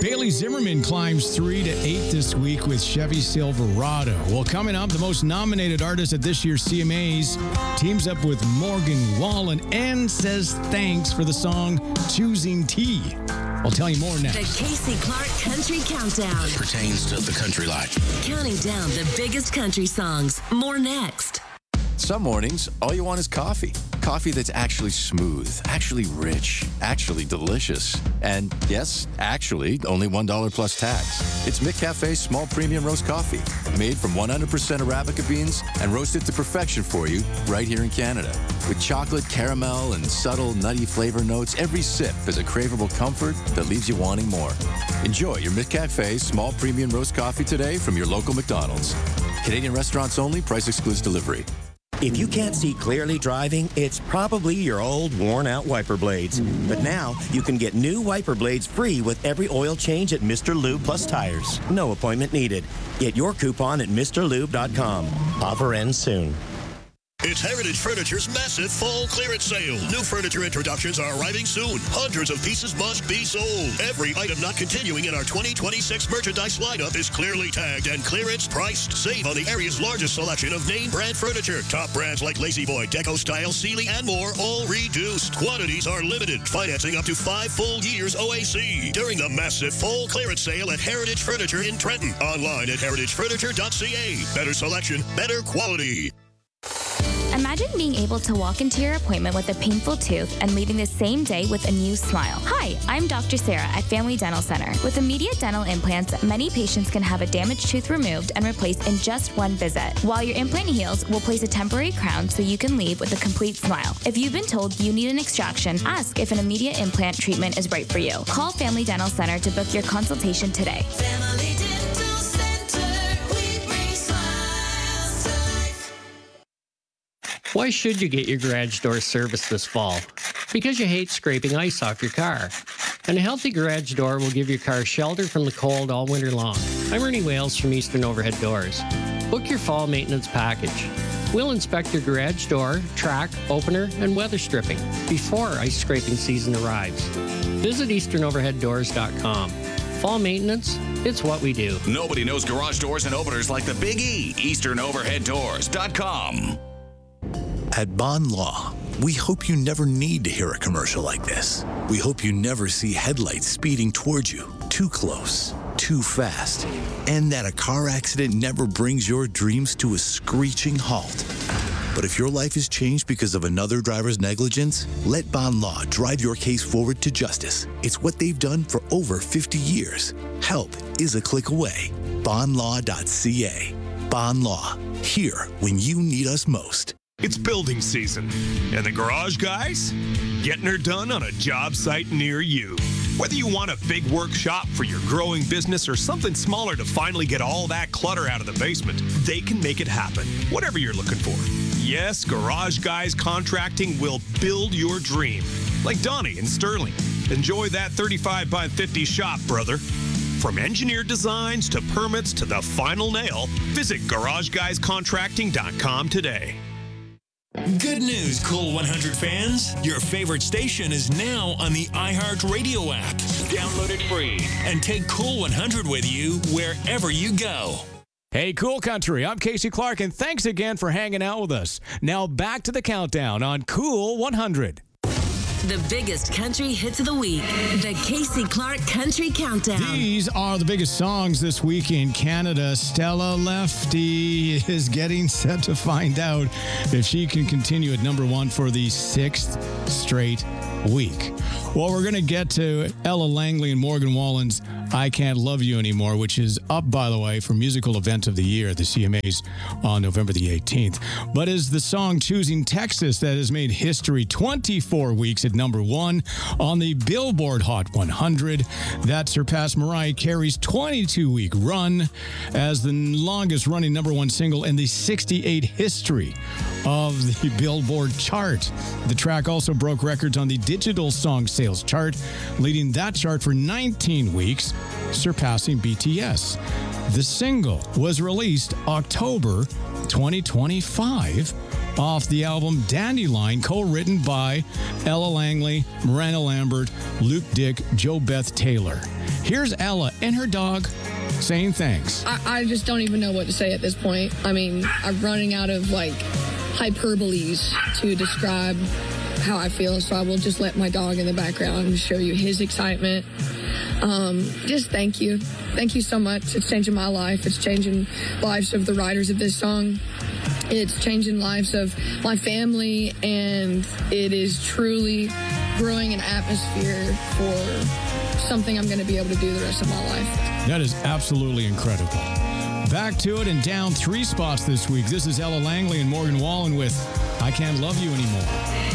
Bailey Zimmerman climbs 3 to 8 this week with Chevy Silverado. Well, coming up, the most nominated artist at this year's CMAs teams up with Morgan Wallen and says thanks for the song Choosing Tea. I'll tell you more next. The Casey Clark Country Countdown. Pertains to the country life. Counting down the biggest country songs. More next. Some mornings, all you want is coffee. Coffee that's actually smooth, actually rich, actually delicious. And yes, actually, only $1 plus tax. It's McCafe's small premium roast coffee, made from 100% Arabica beans and roasted to perfection for you right here in Canada. With chocolate, caramel, and subtle nutty flavor notes, every sip is a craveable comfort that leaves you wanting more. Enjoy your McCafe small premium roast coffee today from your local McDonald's. Canadian restaurants only, price excludes delivery. If you can't see clearly driving, it's probably your old, worn-out wiper blades. But now, you can get new wiper blades free with every oil change at Mr. Lube Plus Tires. No appointment needed. Get your coupon at MrLube.com. Offer ends soon. It's Heritage Furniture's massive fall clearance sale. New furniture introductions are arriving soon. Hundreds of pieces must be sold. Every item not continuing in our 2026 merchandise lineup is clearly tagged and clearance priced. Save on the area's largest selection of name brand furniture. Top brands like La-Z-Boy, Deco Style, Sealy, and more, all reduced. Quantities are limited. Financing up to 5 full years OAC. During the massive fall clearance sale at Heritage Furniture in Trenton. Online at heritagefurniture.ca. Better selection, better quality. Imagine being able to walk into your appointment with a painful tooth and leaving the same day with a new smile. Hi, I'm Dr. Sarah at Family Dental Center. With immediate dental implants, many patients can have a damaged tooth removed and replaced in just one visit. While your implant heals, we'll place a temporary crown so you can leave with a complete smile. If you've been told you need an extraction, ask if an immediate implant treatment is right for you. Call Family Dental Center to book your consultation today. Family Dental Center, we bring smiles to life. Why should you get your garage door serviced this fall? Because you hate scraping ice off your car. And a healthy garage door will give your car shelter from the cold all winter long. I'm Ernie Wales from Eastern Overhead Doors. Book your fall maintenance package. We'll inspect your garage door, track, opener, and weather stripping before ice scraping season arrives. Visit easternoverheaddoors.com. Fall maintenance, it's what we do. Nobody knows garage doors and openers like the Big E. easternoverheaddoors.com. At Bond Law, we hope you never need to hear a commercial like this. We hope you never see headlights speeding towards you, too close, too fast, and that a car accident never brings your dreams to a screeching halt. But if your life is changed because of another driver's negligence, let Bond Law drive your case forward to justice. It's what they've done for over 50 years. Help is a click away. Bondlaw.ca. Bond Law, here when you need us most. It's building season, and the garage guys getting her done on a job site near you. Whether you want a big workshop for your growing business or something smaller to finally get all that clutter out of the basement, they can make it happen, whatever you're looking for. Yes, Garage Guys Contracting will build your dream. Like Donnie and Sterling. Enjoy that 35 by 50 shop, brother. From engineered designs to permits to the final nail, visit GarageGuysContracting.com today. Good news, Cool 100 fans. Your favorite station is now on the iHeartRadio app. Download it free and take Cool 100 with you wherever you go. Hey, Cool Country, I'm Casey Clark, and thanks again for hanging out with us. Now back to the countdown on Cool 100. The biggest country hits of the week. The Casey Clark Country Countdown. These are the biggest songs this week in Canada. Stella Lefty is getting set to find out if she can continue at number one for the 6th straight week. Well, we're going to get to Ella Langley and Morgan Wallen's I Can't Love You Anymore, which is up, by the way, for Musical Event of the Year, the CMAs, on November the 18th. But is the song Choosing Texas that has made history 24 weeks at number one on the Billboard Hot 100. That surpassed Mariah Carey's 22-week run as the longest-running number one single in the 68 history of the Billboard chart. The track also broke records on the digital song sales chart, leading that chart for 19 weeks, surpassing BTS. The single was released October 2025 off the album Dandelion, co-written by Ella Langley, Miranda Lambert, Luke Dick, Jo Beth Taylor. Here's Ella and her dog saying thanks. I just don't even know what to say at this point. I mean, I'm running out of hyperboles to describe how I feel, so I will just let my dog in the background show you his excitement. Just thank you. Thank you so much. It's changing my life. It's changing lives of the writers of this song. It's changing lives of my family, and it is truly growing an atmosphere for something I'm going to be able to do the rest of my life. That is absolutely incredible. Back to it and down 3 spots this week. This is Ella Langley and Morgan Wallen with I Can't Love You Anymore.